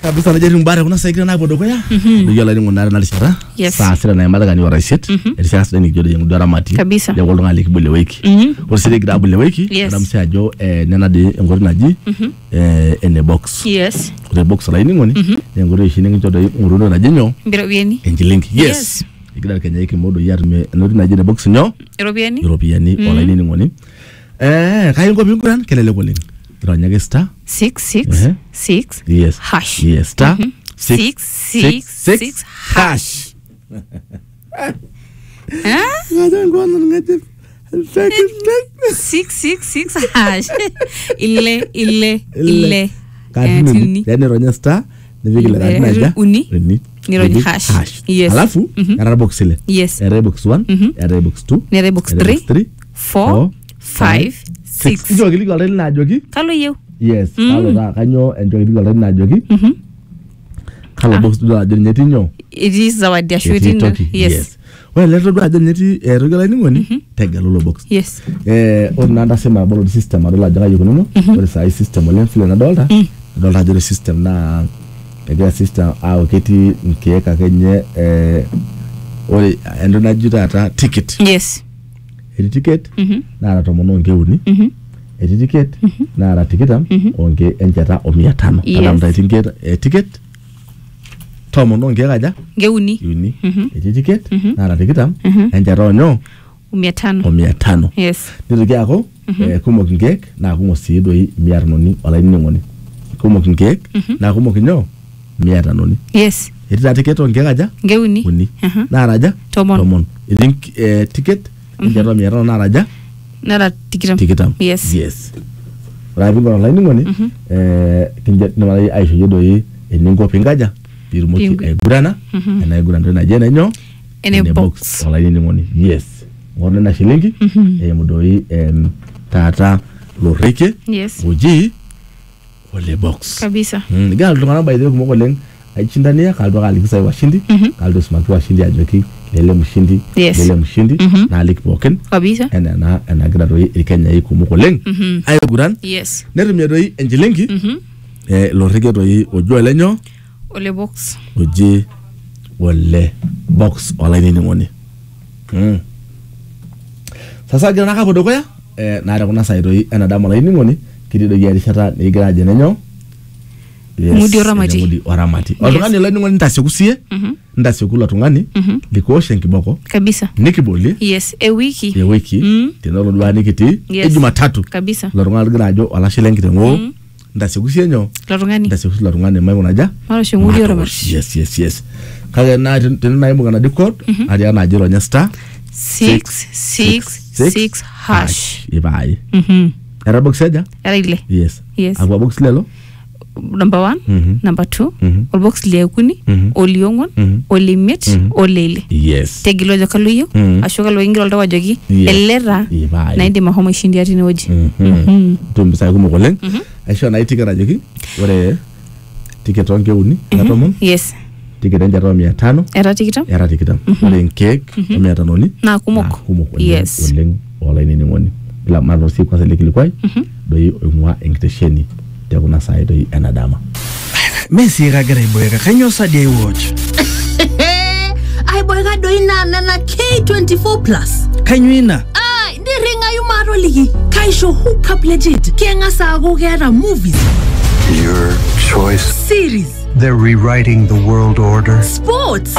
kabisa najeri mbare kuna saikira na bodo koya ndio la ngona na lishara saa sira na madaga ni waraset elisa sasa ni jodo yangu dara mati ya goldo ngali kibule wiki osire gira bule wiki ndamse ajo nena de ngori naji ene box yes the box la ngoni ngori shine ngijodo ngurudo na jinyo birobieni enjilinki yes igida kenya iki modo yarme ngori naji ne box nyo europeani wala nini ngoni kayo ngo binguran kelele koleng Ronyage star 666 yes hash yes star 666 hash I don't go on negative 666 hash ile katini yani ronya star nivigile katinaja uni ni ronya hash yes alafu era box ile yes era box 1 era box 2 era box 3 4 5 6 Jogili galre na jogi kalo yew yes kalo da kanyo enjoy galre na jogi kalo box do ajel nyeti nyo it is our dashwitting yes well let's do ajel nyeti regular ni ngoni tegalo lo box yes onanda sema bolo system adola jaga yukuno or sai system olen file na dolda ajel system na ega system au keti nkieka kenye ore endo na jutata ticket yes ticket na ara tomono ngeuni ticket na ara ticketam onge enjata o 500 kana mta ticket tomono ngegaja ngeuni uni ticket na ara ticketam enjata onyo 500 yes ndirige ako kumo ngek na kumo sido yi 100 wala ngoni kumo ngek na kumo kinyo 500 yes ticket ongegaja ngeuni uni na araja tomon ticket Njero miero naraja tikitam yes rabi ngoro la ngoni kinjet na mala aisho yodo yi eningo pingaja pirumuki gurana na gurana na jena nyo ene box wala ni ngoni yes ngone na shilingi mudoi tata lorike yes uji wale box kabisa gal tungana baide ko mokoleng aichindania kaldo kalikisa washindi kaldo smart washindi ajoki lele mshindi na alik poken kabisa ana grado yi Kenya yi kumukoleng ayo guran yes nerumye do yi enjilingi lo rege do yi ojo lenyo ole box oji wale box wala nini ngoni sasa jana ka bodo koya na ara kuna sai do yi ana da mala nini ngoni kidido yari shata ni graje nenyo mudi oramati olungani la ngoni ntasekusie ndasekula tungani likoshe nkiboko kabisa nikiboli yes e wiki tenolo dwani kiti Jumatatu kabisa lorungal grajo ala shilengite ngo ndasekusie nyo ndasekula tungani mai unaja mara shungudi oramati yes kage na tenna imu kana dikod ari ana jiro nya star 666 hash ibai era box eja era ile yes agwa box lelo number 1 number 2 or box leukuni oliongon olimet olele yes tegilojo kaluyo ashoka lo ingiro ndo wajogi elera na indi mahomo shindi ati noji tumbisa kumo koleng asho na itikara jogi ore ticket onge uni ngatomon yes ticket njaro 500 era tikitam ore cake 500 ni na kumoko yes oleng wala nini ngoni la maro si kwa sele kilikwai do mwa engitesheni te kuna side do anadama Messi ragara iboyeka kanyo sadia I watch ai boyeka do ina na K24 plus kanyuina ndiringa yumaro ligi kaisho hook up legit kenga sa go gera movies your choice series they're rewriting the world order sports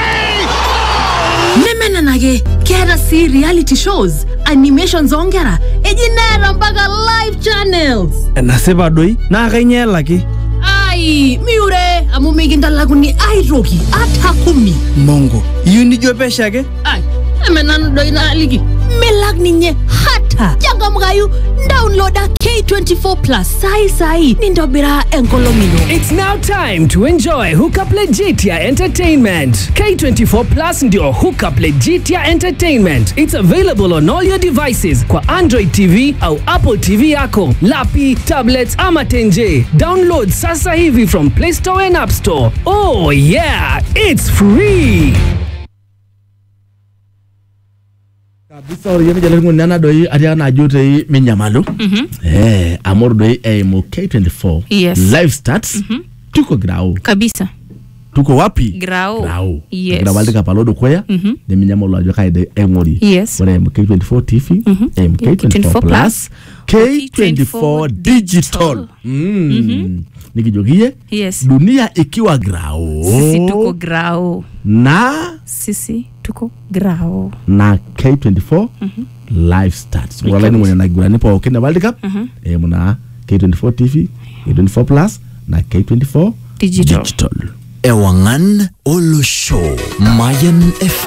Nemena nage kera si reality shows animations ongera ejinera mpaka live channels naseba doi na kanyela ki ai miure amumiginda laguni airoki atakumi mongo yuni jopesha ke ai amenano doi na ligi melag ninye hata jangamgayu downloada K24 plus sai nindobira enkolomino. It's now time to enjoy Hookup Legitia Entertainment. K24 Plus ndio Hookup Legitia Entertainment. It's available on all your devices kwa Android TV au Apple TV yako, lapi, tablets ama tenje. Download sasa hivi from Play Store and App Store. Oh yeah, it's free. Kabisa oriene jale ngunana doi ariana ajote minyamalo amor doi mo K24 yes. live starts tuko grau kabisa. Tuko wapi? Grau. Yes. Grau World Cup alodo kwaya. Neminyamolo ajo kaide engori. Yes. Wale MK24 TV, MK24 Plus, K24 Digital. Nikijogie. Yes. Dunia ikiwa grau. Sisi tuko grau. Sisi tuko grau. Na K24 live starts. Wala ni mwenye nagurani pa Kenya World Cup. Muna K24 TV, K24 Plus na K24 Digital. Ewangan Olo Show Mayan F